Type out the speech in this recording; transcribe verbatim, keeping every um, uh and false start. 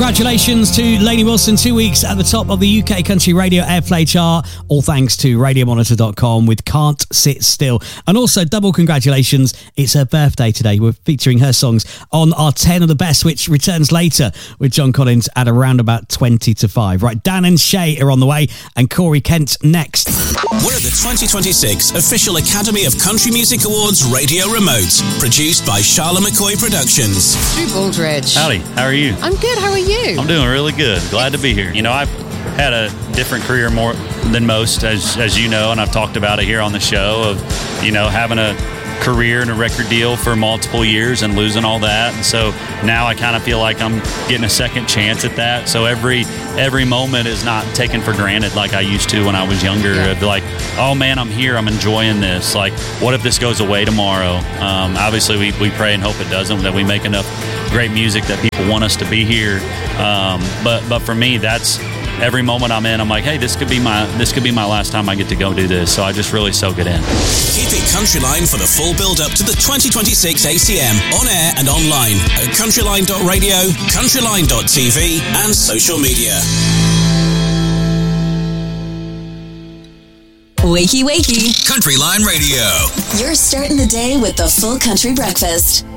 congratulations to Lainey Wilson, two weeks at the top of the U K Country Radio Airplay chart, all thanks to radio monitor dot com with Can't Sit Still. And also double congratulations, it's her birthday today. We're featuring her songs on our ten of the best, which returns later with John Collins at around about twenty to five. Right, Dan and Shay are on the way, and Corey Kent next. We're at the twenty twenty-six Official Academy of Country Music Awards Radio Remote, produced by Charlotte McCoy Productions. Drew Baldridge. Howdy, how are you? I'm good, how are you? I'm doing really good. Glad to be here. You know, I've had a different career more than most, as as you know, and I've talked about it here on the show, of, you know, having a career and a record deal for multiple years and losing all that. And so now I kind of feel like I'm getting a second chance at that. So every every moment is not taken for granted like I used to when I was younger. Yeah. Of like, oh man, I'm here, I'm enjoying this. Like, what if this goes away tomorrow? Um, obviously, we, we pray and hope it doesn't, that we make enough great music that people want us to be here. Um, but but for me, that's every moment I'm in, I'm like, hey, this could be my this could be my last time I get to go do this. So I just really soak it in. Keep it Countryline for the full build-up to the twenty twenty-six A C M, on air and online at countryline dot radio, countryline dot t v, and social media. Wakey, wakey. Countryline Radio. You're starting the day with the Full Country Breakfast.